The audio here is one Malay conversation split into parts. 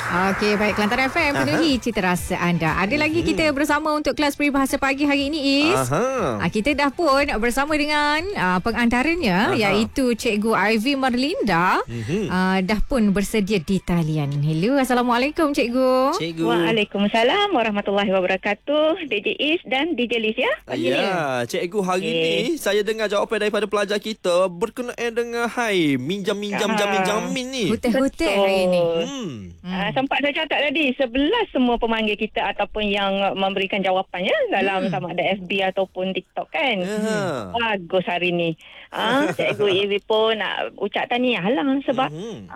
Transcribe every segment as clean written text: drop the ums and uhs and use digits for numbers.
Okey, baik. Kelantan FM penuhi cita rasa anda. Ada lagi kita bersama untuk kelas peribahasa pagi hari ini, Is. Kita dah pun bersama dengan pengantaranya, iaitu Cikgu Ivy Marlinda. Dah pun bersedia di talian. Hello, Assalamualaikum Cikgu. Waalaikumsalam warahmatullahi wabarakatuh. DJ Is dan DJ Lis ya. Ya, Cikgu, hari ni saya dengar jawapan daripada pelajar kita berkenaan dengan minjam jamin ni. Hutang-hutang hari ni. Sempat saya catat tadi 11 semua pemanggil kita ataupun yang memberikan jawapannya dalam sama ada FB ataupun TikTok kan. Bagus hari ni. Cikgu Ivy pun nak ucap tahniah lah sebab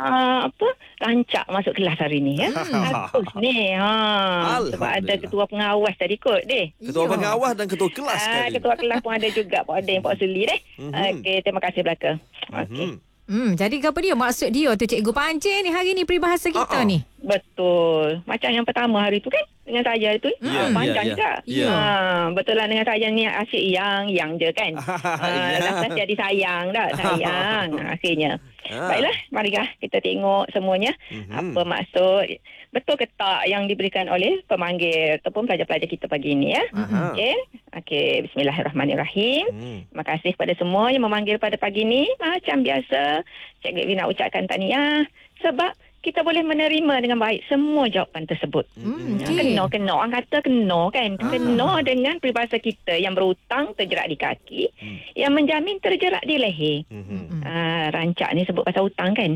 rancak masuk kelas hari ni ya. Bagus ni. Sebab ada ketua pengawas tadi kot deh. Ketua pengawas dan ketua kelas sekali. Ketua kelas pun ada juga Pak Odin, Pak Suli deh. Okey, terima kasih belaka. Okey. Jadi apa dia maksud dia tu Cikgu pancing ni hari ni peribahasa kita ni? Betul. Macam yang pertama hari tu kan dengan saya tu panjang juga. Betul lah dengan saya ni asyik yang je kan. Dah jadi sayang dah. Sayang akhirnya. Baiklah, marilah kita tengok semuanya. Apa maksud. Betul ke tak yang diberikan oleh pemanggil ataupun pelajar-pelajar kita pagi ini ya. Okey, bismillahirrahmanirrahim. Terima kasih kepada semua yang memanggil pada pagi ini. Macam biasa, Cikgu Ivy nak ucapkan tahniah sebab kita boleh menerima dengan baik semua jawapan tersebut. Kena. Orang kata kena kan. Kena dengan peribahasa kita yang berhutang terjerat di kaki, yang menjamin terjerat di leher. Rancak ni sebut pasal hutang kan.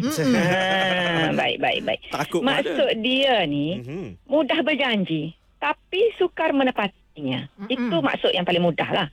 Baik. Takut maksud dia ni mudah berjanji tapi sukar menepatinya. Itu maksud yang paling mudah lah.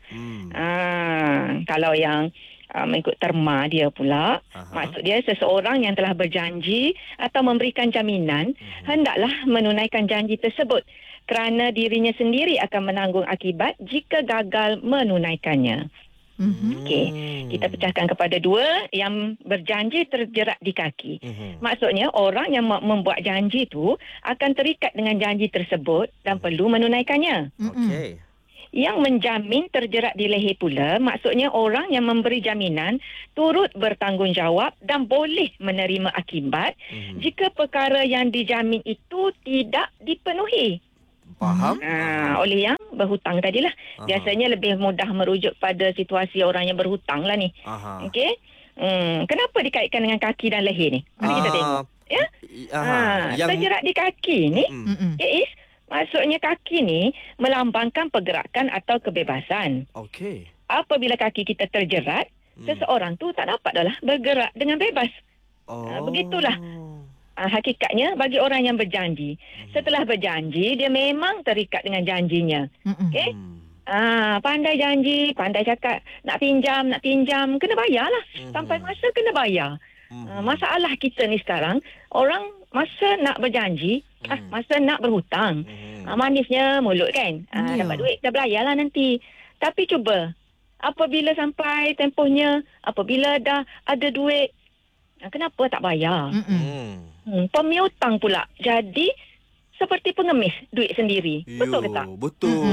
Kalau yang mengikut terma dia pula, maksud dia seseorang yang telah berjanji atau memberikan jaminan hendaklah menunaikan janji tersebut kerana dirinya sendiri akan menanggung akibat jika gagal menunaikannya. Okey, kita pecahkan kepada dua. Yang berjanji terjerat di kaki. Maksudnya orang yang membuat janji tu akan terikat dengan janji tersebut dan perlu menunaikannya. Yang menjamin terjerat di leher pula, maksudnya orang yang memberi jaminan turut bertanggungjawab dan boleh menerima akibat jika perkara yang dijamin itu tidak dipenuhi. Faham? Oleh yang berhutang tadilah. Biasanya lebih mudah merujuk pada situasi orang yang berhutang lah ni. Okey? Kenapa dikaitkan dengan kaki dan leher ni? Mari kita tengok. Ya? Terjerat di kaki ni, maksudnya kaki ni melambangkan pergerakan atau kebebasan. Apabila kaki kita terjerat, seseorang tu tak dapat dah lah bergerak dengan bebas. Begitulah. Hakikatnya bagi orang yang berjanji. Setelah berjanji, dia memang terikat dengan janjinya. Okey? Pandai janji, pandai cakap nak pinjam, kena bayar lah. Sampai masa kena bayar. Masalah kita ni sekarang, orang masa nak berjanji, masa nak berhutang, manisnya mulut kan. Dapat duit, dah belayar lah nanti. Tapi cuba, apabila sampai tempohnya, apabila dah ada duit, kenapa tak bayar? Pemiutang pula. Jadi, seperti pengemis duit sendiri. Betul ke tak? Betul.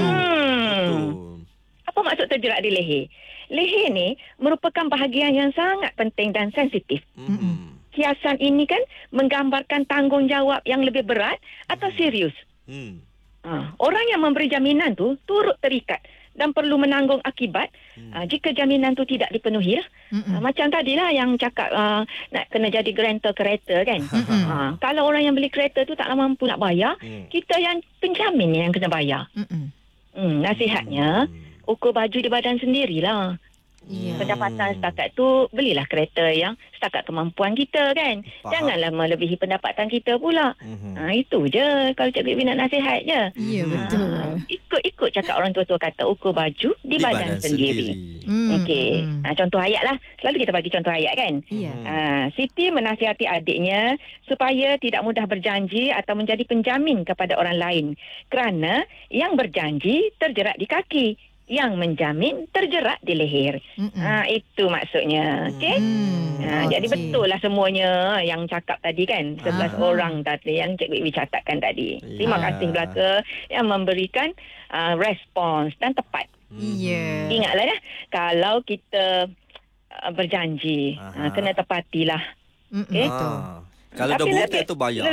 Apa maksud terjerat di leher? Leher ni merupakan bahagian yang sangat penting dan sensitif. Kiasan ini kan menggambarkan tanggungjawab yang lebih berat atau serius. Orang yang memberi jaminan tu turut terikat dan perlu menanggung akibat jika jaminan tu tidak dipenuhi lah. Macam tadilah yang cakap nak kena jadi grantor kereta kan. Kalau orang yang beli kereta tu tak mampu nak bayar, kita yang penjamin yang kena bayar. Nasihatnya, ukur baju di badan sendirilah. Pendapatan setakat tu, belilah kereta yang setakat kemampuan kita kan. Janganlah melebihi pendapatan kita pula. Itu je kalau Cikgu Ivy nak nasihat je. Ya, betul. Ikut cakap orang tua-tua kata, ukur baju di badan sendiri. Okey. Contoh ayat lah. Selalu kita bagi contoh ayat kan. Siti menasihati adiknya supaya tidak mudah berjanji atau menjadi penjamin kepada orang lain. Kerana yang berjanji terjerat di kaki, yang menjamin terjerat di leher. Itu maksudnya. Okey? Jadi betul lah semuanya yang cakap tadi kan. 11 orang tadi yang Cikgu Ivy catatkan tadi. Terima kasih belaka yang memberikan respons dan tepat. Ingatlah dah, kalau kita berjanji, kena tepatilah. Okey? Kalau dah buat tu bayar.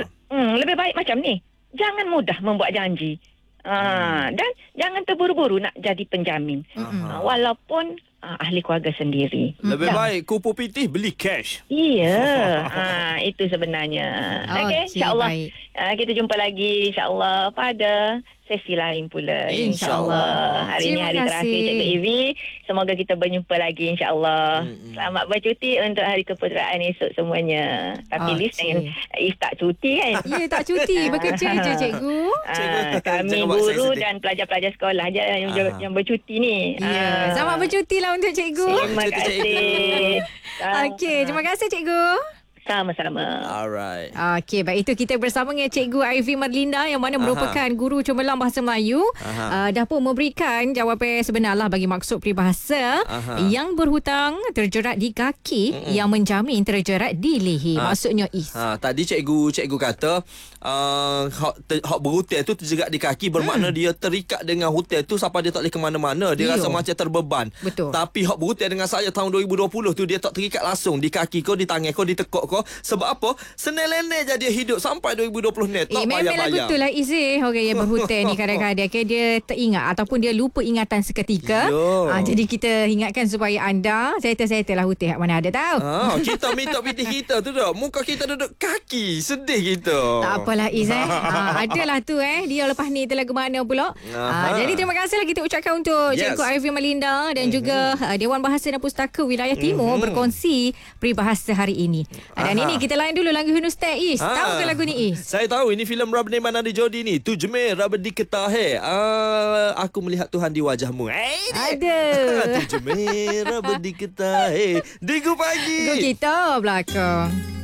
lebih baik macam ni. Jangan mudah membuat janji. Dan jangan terburu-buru nak jadi penjamin. Walaupun ahli keluarga sendiri. Lebih baik kupu pitih beli cash. Ya, itu sebenarnya. Okey, insya-Allah. Kita jumpa lagi insya-Allah pada sesi lain pula. InsyaAllah. Hari ini hari terakhir Cikgu Evi. Semoga kita berjumpa lagi insyaAllah. Selamat bercuti untuk hari keputeraan esok semuanya. Tapi Liz dengan Is tak cuti kan? Ya, tak cuti. Bekerja je Cikgu. Kami guru dan pelajar-pelajar sekolah je yang bercuti ni. Ya, selamat bercuti lah untuk Cikgu. Terima kasih. Okey, terima kasih Cikgu. Sama-sama. Alright. Okey, baik, itu kita bersama dengan Cikgu Ivy Marlinda yang mana merupakan guru cemerlang bahasa Melayu. Dah pun memberikan jawapan sebenar lah bagi maksud peribahasa yang berhutang terjerat di kaki, yang menjamin terjerat di leher. Maksudnya Is. Tadi cikgu kata hak berhutang tu terjerat di kaki bermakna dia terikat dengan hutang tu sampai dia tak boleh ke mana-mana. Dia rasa macam terbeban. Betul. Tapi hak berhutang dengan saya tahun 2020 tu dia tak terikat langsung di kaki kau, di tangan kau, di tekuk kau. Sebab apa? Senelene je dia hidup sampai 2020 ni. Tak memanglah bayar-bayar. betul lah Izzy. Orang yang berhutang ni kadang-kadang dia teringat ataupun dia lupa ingatan seketika. Jadi kita ingatkan supaya anda settle lah hutang mana ada tahu. Kita minta pitih kita tu dah. Muka kita duduk kaki. Sedih kita. Tak apalah Iz. Adalah tu dia lepas ni telah ke mana pula. Jadi terima kasihlah kita ucapkan untuk Cikgu Ivy Marlinda dan juga Dewan Bahasa dan Pustaka Wilayah Timur berkongsi peribahasa hari ini. Dan ini kita lain dulu lagu Hunus Teh Is. Tahu ke lagu ni Is? Saya tahu ini filem Rabni Manadi Jodi ni. Tu Jemir Rabdi Ketahe. Aku melihat Tuhan di wajahmu. Ada. Tu Jemir Rabdi Ketahe. Digu pagi. Kita belakang.